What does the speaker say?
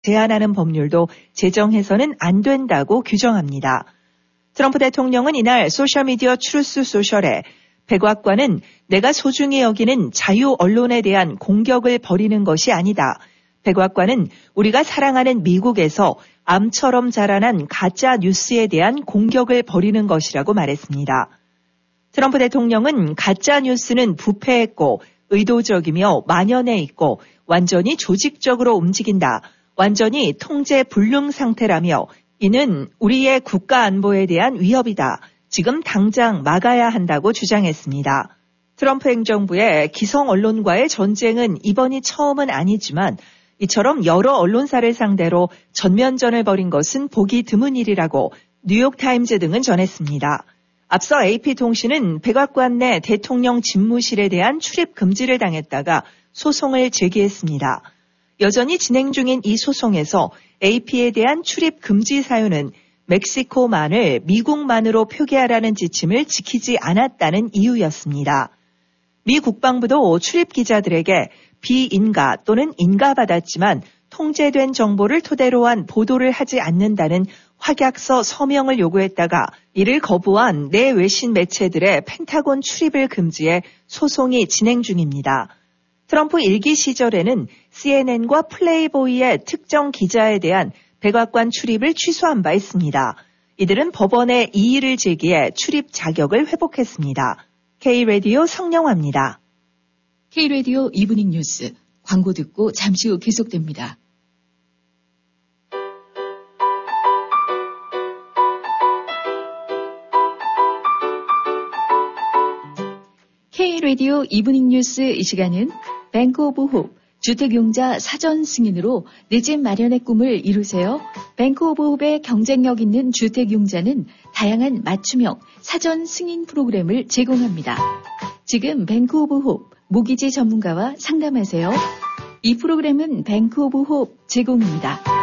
제한하는 법률도 제정해서는 안 된다고 규정합니다. 트럼프 대통령은 이날 소셜미디어 트루스 소셜에 백악관은 내가 소중히 여기는 자유 언론에 대한 공격을 벌이는 것이 아니다. 백악관은 우리가 사랑하는 미국에서 암처럼 자라난 가짜 뉴스에 대한 공격을 벌이는 것이라고 말했습니다. 트럼프 대통령은 가짜 뉴스는 부패했고 의도적이며 만연해 있고 완전히 조직적으로 움직인다. 완전히 통제 불능 상태라며 이는 우리의 국가 안보에 대한 위협이다. 지금 당장 막아야 한다고 주장했습니다. 트럼프 행정부의 기성 언론과의 전쟁은 이번이 처음은 아니지만 이처럼 여러 언론사를 상대로 전면전을 벌인 것은 보기 드문 일이라고 뉴욕타임즈 등은 전했습니다. 앞서 AP통신은 백악관 내 대통령 집무실에 대한 출입 금지를 당했다가 소송을 제기했습니다. 여전히 진행 중인 이 소송에서 AP에 대한 출입 금지 사유는 멕시코만을 미국만으로 표기하라는 지침을 지키지 않았다는 이유였습니다. 미 국방부도 출입 기자들에게 비인가 또는 인가받았지만 통제된 정보를 토대로 한 보도를 하지 않는다는 확약서 서명을 요구했다가 이를 거부한 내 외신 매체들의 펜타곤 출입을 금지해 소송이 진행 중입니다. 트럼프 1기 시절에는 CNN과 플레이보이의 특정 기자에 대한 백악관 출입을 취소한 바 있습니다. 이들은 법원에 이의를 제기해 출입 자격을 회복했습니다. K-라디오 성영화입니다. K-라디오 이브닝 뉴스 광고 듣고 잠시 후 계속됩니다. K-라디오 이브닝 뉴스 이 시간은 뱅크 오브 홉 주택용자 사전 승인으로 내 집 마련의 꿈을 이루세요. 뱅크 오브 홉의 경쟁력 있는 주택용자는 다양한 맞춤형 사전 승인 프로그램을 제공합니다. 지금 뱅크 오브 홉 모기지 전문가와 상담하세요. 이 프로그램은 뱅크 오브 홉 제공입니다.